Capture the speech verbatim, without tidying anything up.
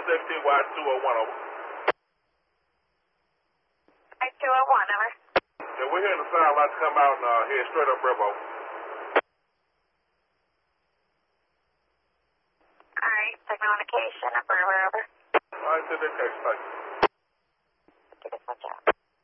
S X T Y two oh one, over. two oh one, over. Yeah, we're hearing the sound lights come out and uh, head straight up Bravo. Alright, signal indication, upper, over. Alright, to the case, thank you.